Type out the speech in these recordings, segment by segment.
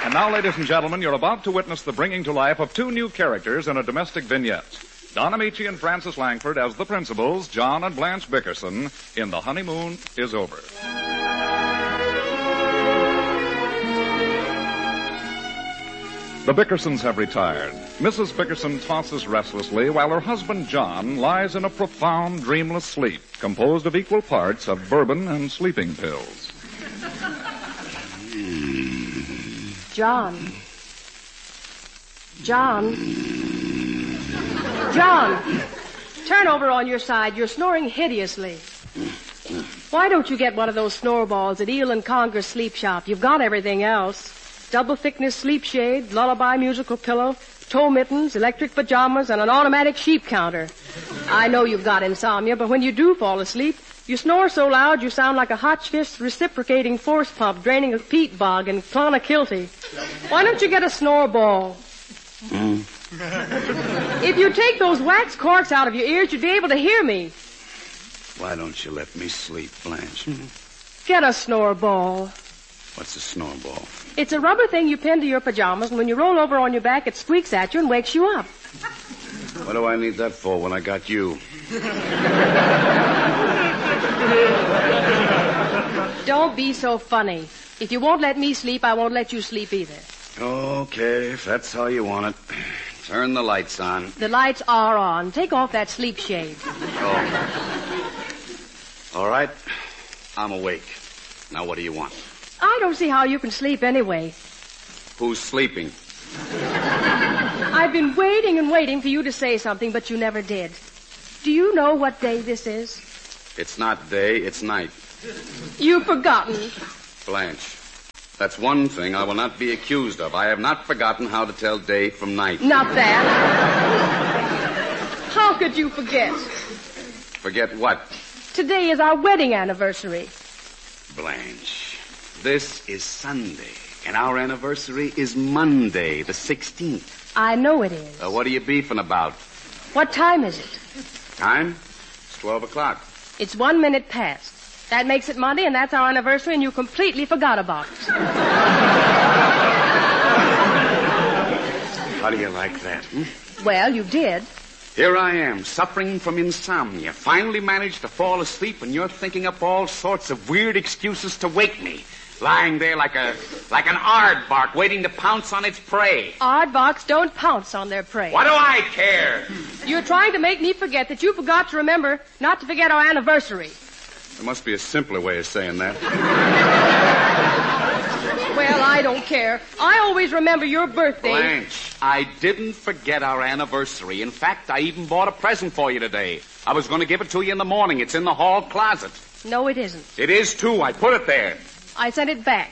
And now, ladies and gentlemen, you're about to witness the bringing to life of two new characters in a domestic vignette. Don Amici and Francis Langford as the principals, John and Blanche Bickerson, in The Honeymoon is Over. The Bickersons have retired. Mrs. Bickerson tosses restlessly while her husband, John, lies in a profound, dreamless sleep composed of equal parts of bourbon and sleeping pills. John. John. John. Turn over on your side. You're snoring hideously. Why don't you get one of those snore balls at Eel and Congress Sleep Shop? You've got everything else. Double thickness sleep shade, lullaby musical pillow, toe mittens, electric pajamas, and an automatic sheep counter. I know you've got insomnia, but when you do fall asleep, you snore so loud you sound like a Hotchkiss reciprocating force pump draining a peat bog in Clonakilty. Why don't you get a snore ball? If you take those wax corks out of your ears, you'd be able to hear me. Why don't you let me sleep, Blanche? Get a snore ball. What's a snore ball? It's a rubber thing you pin to your pajamas, and when you roll over on your back, it squeaks at you and wakes you up. What do I need that for when I got you? Don't be so funny. If you won't let me sleep, I won't let you sleep either. Okay, if that's how you want it. Turn the lights on. The lights are on. Take off that sleep shade. Oh. All right. I'm awake. Now what do you want? I don't see how you can sleep anyway. Who's sleeping? I've been waiting and waiting for you to say something, but you never did. Do you know what day this is? It's not day, it's night. You've forgotten. Blanche, that's one thing I will not be accused of. I have not forgotten how to tell day from night. Not that. How could you forget? Forget what? Today is our wedding anniversary. Blanche, this is Sunday, and our anniversary is Monday, the 16th. I know it is. What are you beefing about? What time is it? Time? It's 12 o'clock. It's 1 minute past. That makes it Monday, and that's our anniversary, and you completely forgot about it. How do you like that? Well, you did. Here I am, suffering from insomnia. Finally managed to fall asleep, and you're thinking up all sorts of weird excuses to wake me. Lying there like an aardvark waiting to pounce on its prey. Aardvarks don't pounce on their prey. What do I care? You're trying to make me forget that you forgot to remember not to forget our anniversary. There must be a simpler way of saying that. Well, I don't care. I always remember your birthday. Blanche, I didn't forget our anniversary. In fact, I even bought a present for you today. I was going to give it to you in the morning. It's in the hall closet. No, it isn't. It is, too. I put it there. I sent it back.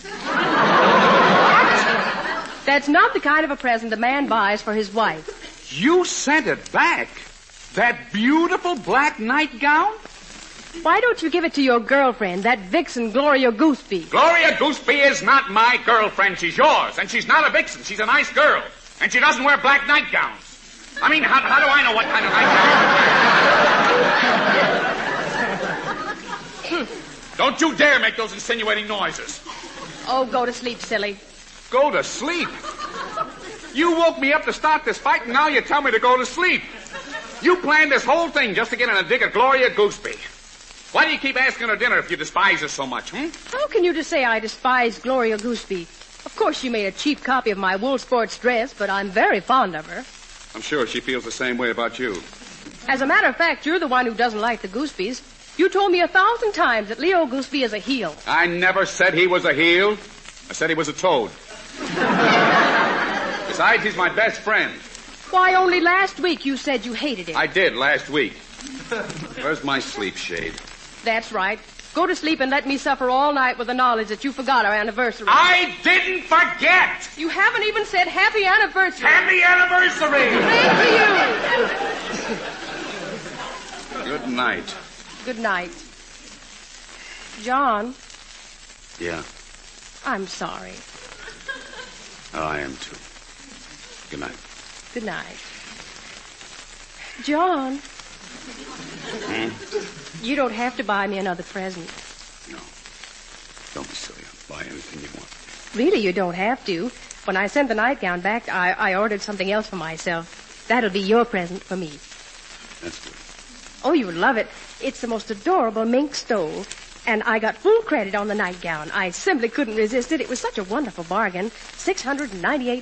That's not the kind of a present a man buys for his wife. You sent it back? That beautiful black nightgown? Why don't you give it to your girlfriend, that vixen Gloria Gooseby? Gloria Gooseby is not my girlfriend. She's yours. And she's not a vixen. She's a nice girl. And she doesn't wear black nightgowns. I mean, how do I know what kind of nightgown? Don't you dare make those insinuating noises. Oh, go to sleep, silly. Go to sleep? You woke me up to start this fight, and now you tell me to go to sleep. You planned this whole thing just to get in a dig at Gloria Gooseby. Why do you keep asking her dinner if you despise her so much, How can you just say I despise Gloria Gooseby? Of course, she made a cheap copy of my wool sports dress, but I'm very fond of her. I'm sure she feels the same way about you. As a matter of fact, you're the one who doesn't like the Goosebys. You told me 1,000 times that Leo Gooseby is a heel. I never said he was a heel. I said he was a toad. Besides, he's my best friend. Why, only last week you said you hated him. I did, last week. Where's my sleep shade? That's right. Go to sleep and let me suffer all night with the knowledge that you forgot our anniversary. I didn't forget! You haven't even said happy anniversary. Happy anniversary! Same to you. Good night. Good night. John. Yeah? I'm sorry. Oh, I am too. Good night. Good night. John. You don't have to buy me another present. No. Don't be silly. I'll buy anything you want. Really, you don't have to. When I sent the nightgown back, I ordered something else for myself. That'll be your present for me. That's good. Oh, you would love it. It's the most adorable mink stole. And I got full credit on the nightgown. I simply couldn't resist it. It was such a wonderful bargain. $698.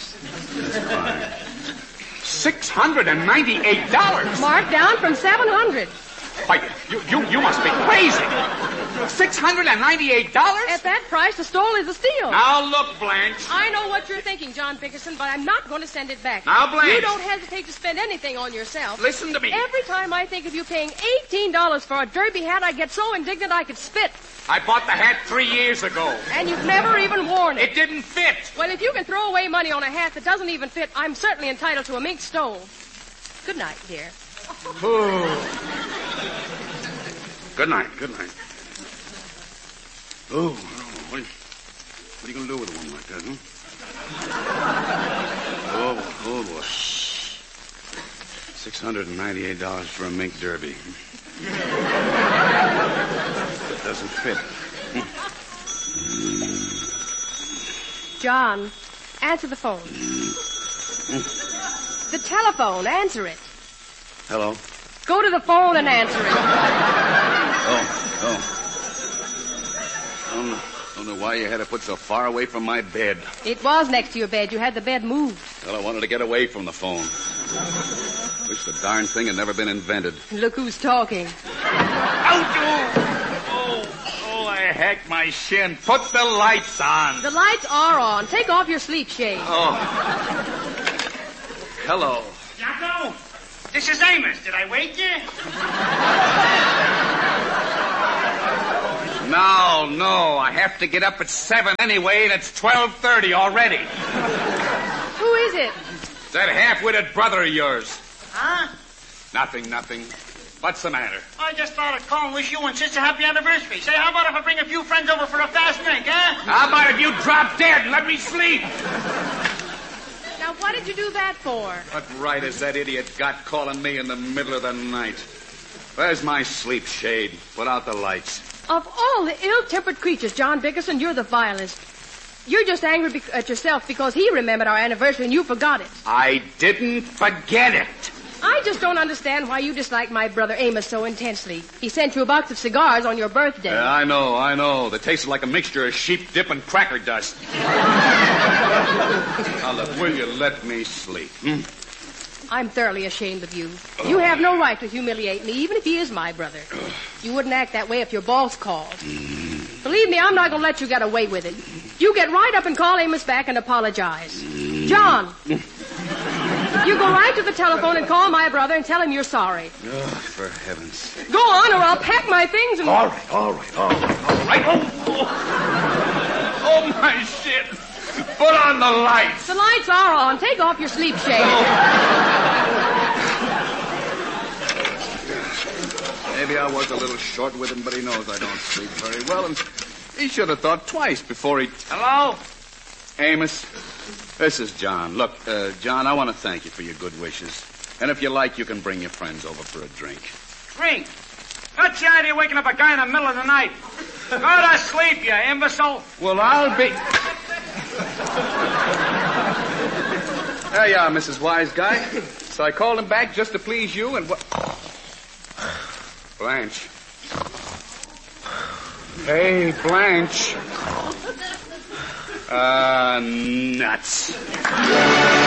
$698? Marked down from $700. Why, you must be crazy. $698? At that price, the stole is a steal. Now look, Blanche. I know what you're thinking, John Bickerson, but I'm not going to send it back. Now, Blanche. You don't hesitate to spend anything on yourself. Listen to me. Every time I think of you paying $18 for a derby hat, I get so indignant I could spit. I bought the hat 3 years ago. And you've never even worn it. It didn't fit. Well, if you can throw away money on a hat that doesn't even fit, I'm certainly entitled to a mink stole. Good night, dear. Good night. Oh, what are you going to do with a woman like that, huh? Oh, boy. $698 for a mink derby. It doesn't fit. John, answer the phone. The telephone, answer it. Hello? Go to the phone and answer it. Oh. I don't know why you had to put so far away from my bed. It was next to your bed. You had the bed moved. Well, I wanted to get away from the phone. Wish the darn thing had never been invented. Look who's talking. Oh, I hacked my shin. Put the lights on. The lights are on. Take off your sleep shade. Oh. Hello. Jocko, this is Amos. Did I wake you? No. I have to get up at 7 anyway, and it's 12:30 already. Who is it? That half-witted brother of yours. Huh? Nothing. What's the matter? I just thought I'd call and wish you and Sis a happy anniversary. Say, how about if I bring a few friends over for a fast drink, huh? How about if you drop dead and let me sleep? Now, what did you do that for? What right has that idiot got calling me in the middle of the night? Where's my sleep shade? Put out the lights. Of all the ill-tempered creatures, John Bickerson, you're the vilest. You're just angry at yourself because he remembered our anniversary and you forgot it. I didn't forget it. I just don't understand why you dislike my brother Amos so intensely. He sent you a box of cigars on your birthday. Yeah, I know. They tasted like a mixture of sheep dip and cracker dust. Now, look, will you let me sleep? I'm thoroughly ashamed of you. You have no right to humiliate me, even if he is my brother. You wouldn't act that way if your boss called. Believe me, I'm not going to let you get away with it. You get right up and call Amos back and apologize. John, you go right to the telephone and call my brother and tell him you're sorry. Oh, for heavens. Go on, or I'll pack my things and... All right. Oh, my shit. Put on the lights. The lights are on. Take off your sleep shade. Maybe I was a little short with him, but he knows I don't sleep very well, and he should have thought twice before he... Hello? Amos, this is John. Look, John, I want to thank you for your good wishes. And if you like, you can bring your friends over for a drink. Drink? What's the idea of waking up a guy in the middle of the night? Go to sleep, you imbecile. Well, I'll be... There you are, Mrs. Wise Guy. So I called him back just to please you, and what... Blanche. Hey, Blanche. Nuts.